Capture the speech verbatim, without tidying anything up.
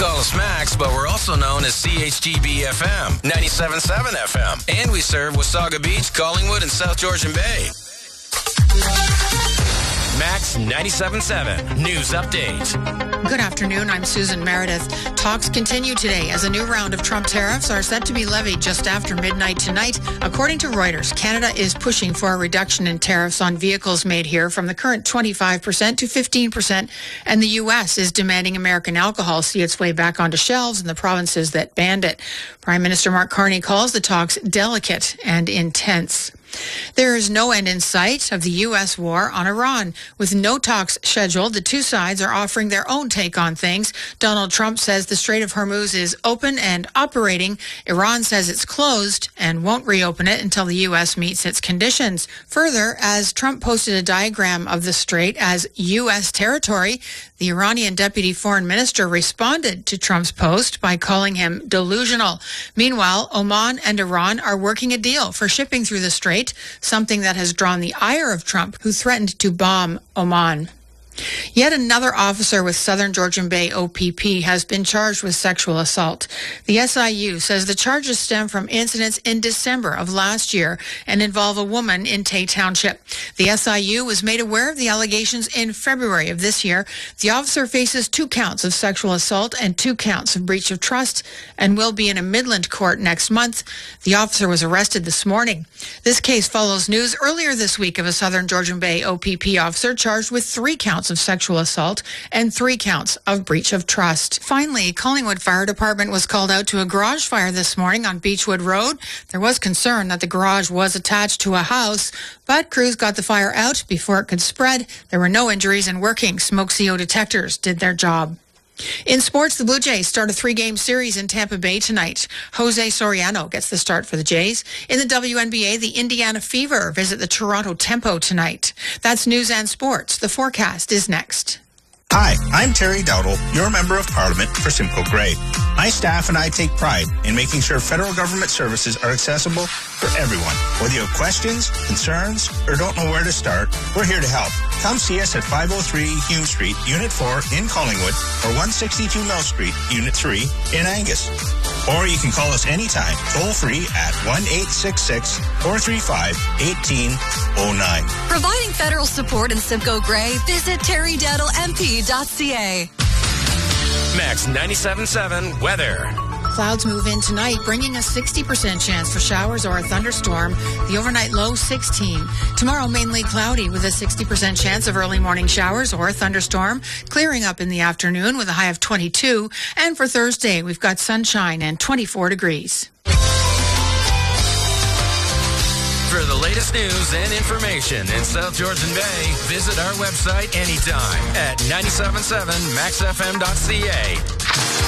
call us Max, but we're also known as C H G B F M, ninety-seven point seven F M. And we serve Wasaga Beach, Collingwood, and South Georgian Bay. Max ninety-seven point seven News Update. Good afternoon. I'm Susan Meredith. Talks continue today as a new round of Trump tariffs are set to be levied just after midnight tonight. According to Reuters, Canada is pushing for a reduction in tariffs on vehicles made here from the current twenty-five percent to fifteen percent, and the U S is demanding American alcohol see its way back onto shelves in the provinces that banned it. Prime Minister Mark Carney calls the talks delicate and intense. There is no end in sight of the U S war on Iran. With no talks scheduled, the two sides are offering their own take on things. Donald Trump says the Strait of Hormuz is open and operating. Iran says it's closed and won't reopen it until the U S meets its conditions. Further, as Trump posted a diagram of the strait as U S territory, the Iranian deputy foreign minister responded to Trump's post by calling him delusional. Meanwhile, Oman and Iran are working a deal for shipping through the strait, something that has drawn the ire of Trump, who threatened to bomb Oman. Yet another officer with Southern Georgian Bay O P P has been charged with sexual assault. The S I U says the charges stem from incidents in December of last year and involve a woman in Tay Township. The S I U was made aware of the allegations in February of this year. The officer faces two counts of sexual assault and two counts of breach of trust and will be in a Midland court next month. The officer was arrested this morning. This case follows news earlier this week of a Southern Georgian Bay O P P officer charged with three counts of sexual assault and three counts of breach of trust. Finally, Collingwood Fire Department was called out to a garage fire this morning on Beechwood Road. There was concern that the garage was attached to a house, but crews got the fire out before it could spread. There were no injuries and working smoke C O detectors did their job. In sports, the Blue Jays start a three-game series in Tampa Bay tonight. Jose Soriano gets the start for the Jays. In the W N B A, the Indiana Fever visit the Toronto Tempo tonight. That's news and sports. The forecast is next. Hi, I'm Terry Dowdle, your Member of Parliament for Simcoe Grey. My staff and I take pride in making sure federal government services are accessible for everyone. Whether you have questions, concerns, or don't know where to start, we're here to help. Come see us at five oh three Hume Street, Unit four in Collingwood, or one sixty-two Mill Street, Unit three in Angus. Or you can call us anytime, toll-free at one eight six six, four three five, one eight oh nine. Providing federal support in Simcoe Grey, visit terry dowdle m p dot c a. Max ninety-seven point seven weather. Clouds move in tonight, bringing a sixty percent chance for showers or a thunderstorm. The overnight low, sixteen. Tomorrow, mainly cloudy with a sixty percent chance of early morning showers or a thunderstorm. Clearing up in the afternoon with a high of twenty-two. And for Thursday, we've got sunshine and twenty-four degrees. For the latest news and information in South Georgian Bay, visit our website anytime at ninety-seven point seven max f m dot c a.